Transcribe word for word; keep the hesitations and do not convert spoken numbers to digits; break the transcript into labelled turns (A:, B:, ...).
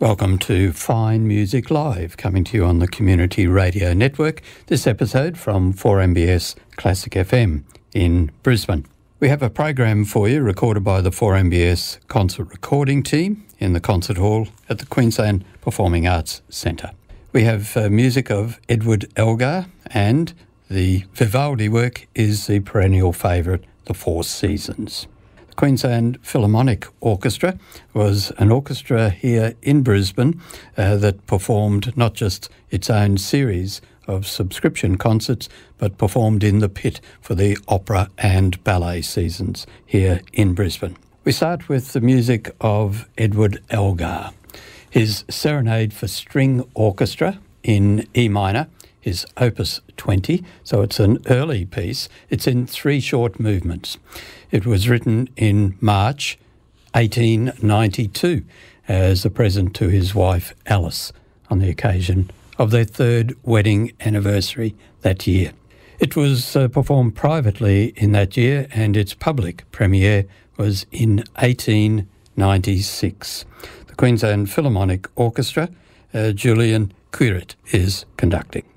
A: Welcome to Fine Music Live, coming to you on the Community Radio Network. This episode from four M B S Classic F M in Brisbane. We have a program for you recorded by the four M B S concert recording team in the concert hall at the Queensland Performing Arts Centre. We have uh, music of Edward Elgar, and the Vivaldi work is the perennial favourite, The Four Seasons. The Queensland Philharmonic Orchestra was an orchestra here in Brisbane uh, that performed not just its own series of subscription concerts, but performed in the pit for the opera and ballet seasons here in Brisbane. We start with the music of Edward Elgar, his Serenade for String Orchestra in E minor, his Opus twenty, so it's an early piece. It's in three short movements. It was written in March eighteen ninety-two as a present to his wife Alice on the occasion of their third wedding anniversary that year. It was uh, performed privately in that year, and its public premiere was in eighteen ninety-six. The Queensland Philharmonic Orchestra, uh, Julian Quirit is conducting.